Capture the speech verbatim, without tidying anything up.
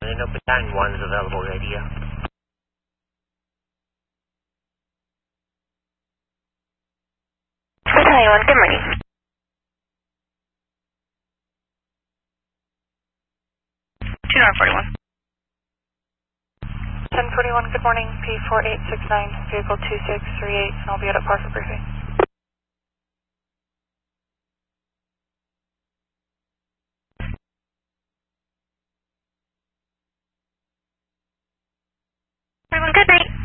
I know Battalion one is available radio. Battalion one, good morning. two nine four one. ten forty-one, good morning, P four eight six nine, vehicle two six three eight, and I'll be at a park briefing. Everyone, good night.